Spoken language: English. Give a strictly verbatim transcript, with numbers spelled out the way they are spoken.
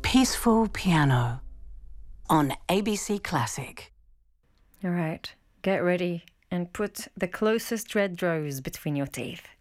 Peaceful Piano on A B C Classic. All right, get ready and put the closest red rose between your teeth.